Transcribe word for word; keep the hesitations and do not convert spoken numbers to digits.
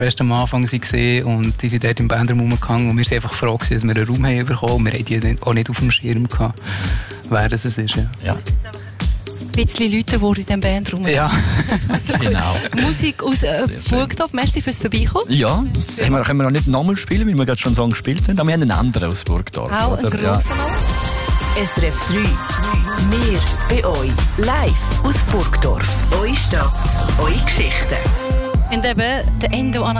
Best am Anfang waren und die sind dort im Bandraum rumgehangen und wir sind einfach froh gewesen, dass wir einen Raum haben bekommen. Wir hatten die auch nicht auf dem Schirm gehabt, wer das ist. Ja. Ja. Ein bisschen Leute, die in diesem Bandraum Ja, Genau. Musik aus äh, Burgdorf. Merci fürs Vorbeikommen. Ja, das können wir, können wir noch nicht nochmal spielen, weil wir gerade schon einen Song gespielt haben. Aber wir haben einen anderen aus Burgdorf. Auch ein oder? grosser Name. S R F drei. Wir bei euch. Live aus Burgdorf. Eure Stadt, eure Geschichten. Und eben der Endo